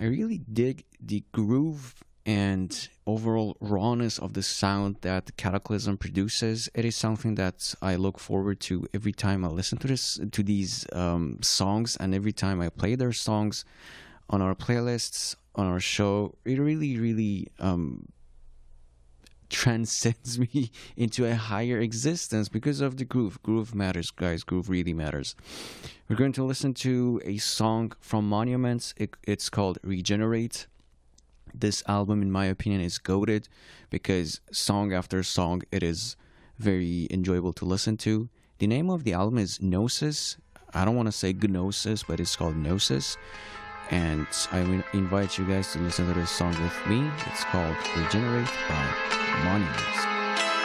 I really dig the groove and overall rawness of the sound that Cataclysm produces. It is something that I look forward to every time I listen to these songs, and every time I play their songs on our playlists on our show. It really, really transcends me into a higher existence because of the groove. Groove matters, guys. Groove really matters. We're going to listen to a song from Monuments. It's called Regenerate. This album, in my opinion, is goated because song after song, it is very enjoyable to listen to. The name of the album is Gnosis. I don't want to say Gnosis, but it's called Gnosis. And I will invite you guys to listen to this song with me. It's called Regenerate by Monuments.